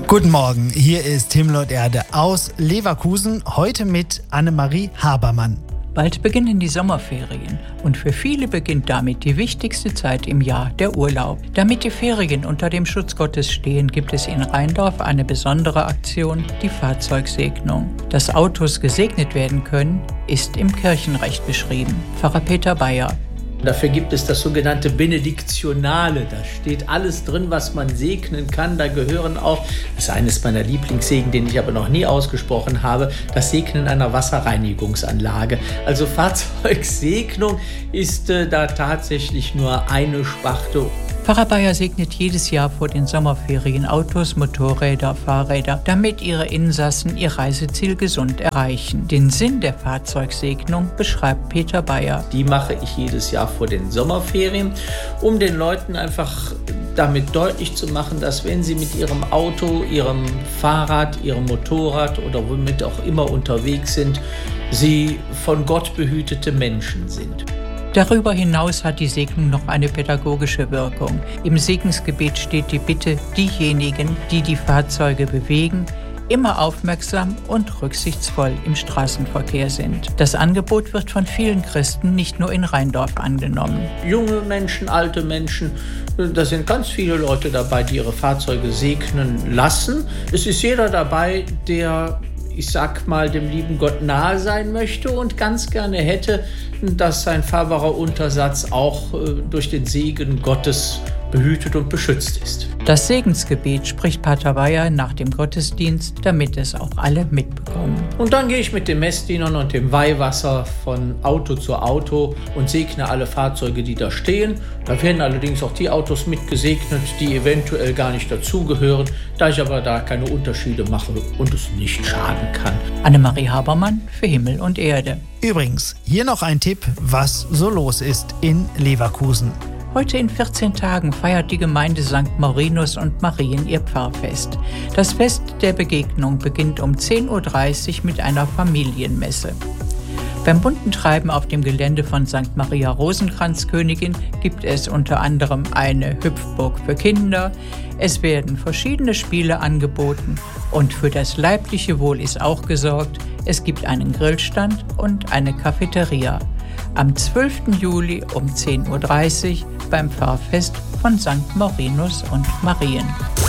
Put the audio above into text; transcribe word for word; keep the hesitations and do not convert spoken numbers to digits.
Guten Morgen, hier ist Himmel und Erde aus Leverkusen, heute mit Annemarie Habermann. Bald beginnen die Sommerferien und für viele beginnt damit die wichtigste Zeit im Jahr, der Urlaub. Damit die Ferien unter dem Schutz Gottes stehen, gibt es in Rheindorf eine besondere Aktion, die Fahrzeugsegnung. Dass Autos gesegnet werden können, ist im Kirchenrecht beschrieben. Pfarrer Peter Bayer. Dafür gibt es das sogenannte Benediktionale. Da steht alles drin, was man segnen kann. Da gehören auch, das ist eines meiner Lieblingssegen, den ich aber noch nie ausgesprochen habe, das Segnen einer Wasserreinigungsanlage. Also Fahrzeugsegnung ist äh, da tatsächlich nur eine Sparte. Pfarrer Bayer segnet jedes Jahr vor den Sommerferien Autos, Motorräder, Fahrräder, damit ihre Insassen ihr Reiseziel gesund erreichen. Den Sinn der Fahrzeugsegnung beschreibt Peter Bayer. Die mache ich jedes Jahr vor den Sommerferien, um den Leuten einfach damit deutlich zu machen, dass wenn sie mit ihrem Auto, ihrem Fahrrad, ihrem Motorrad oder womit auch immer unterwegs sind, sie von Gott behütete Menschen sind. Darüber hinaus hat die Segnung noch eine pädagogische Wirkung. Im Segensgebet steht die Bitte, diejenigen, die die Fahrzeuge bewegen, immer aufmerksam und rücksichtsvoll im Straßenverkehr sind. Das Angebot wird von vielen Christen nicht nur in Rheindorf angenommen. Junge Menschen, alte Menschen, da sind ganz viele Leute dabei, die ihre Fahrzeuge segnen lassen. Es ist jeder dabei, der, ich sag mal, dem lieben Gott nahe sein möchte und ganz gerne hätte, dass sein fahrbarer Untersatz auch äh, durch den Segen Gottes behütet und beschützt ist. Das Segensgebet spricht Pater Bayer nach dem Gottesdienst, damit es auch alle mitbekommen. Und dann gehe ich mit den Messdienern und dem Weihwasser von Auto zu Auto und segne alle Fahrzeuge, die da stehen. Da werden allerdings auch die Autos mitgesegnet, die eventuell gar nicht dazugehören, da ich aber da keine Unterschiede mache und es nicht schaden kann. Annemarie Habermann für Himmel und Erde. Übrigens, hier noch ein Tipp, was so los ist in Leverkusen. Heute in vierzehn Tagen feiert die Gemeinde Sankt Marinus und Marien ihr Pfarrfest. Das Fest der Begegnung beginnt um zehn Uhr dreißig mit einer Familienmesse. Beim bunten Treiben auf dem Gelände von Sankt Maria Rosenkranzkönigin gibt es unter anderem eine Hüpfburg für Kinder. Es werden verschiedene Spiele angeboten und für das leibliche Wohl ist auch gesorgt. Es gibt einen Grillstand und eine Cafeteria. Am zwölften Juli um zehn Uhr dreißig beim Pfarrfest von Sankt Marinus und Marien.